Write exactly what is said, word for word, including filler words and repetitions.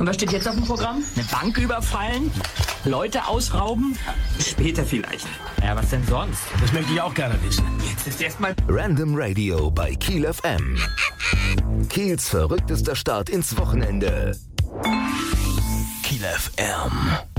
Und was steht jetzt auf dem Programm? Eine Bank überfallen? Leute ausrauben? Später vielleicht. Ja, was denn sonst? Das möchte ich auch gerne wissen. Jetzt ist erstmal Random Radio bei Kiel F M. Kiels verrücktester Start ins Wochenende. Kiel F M.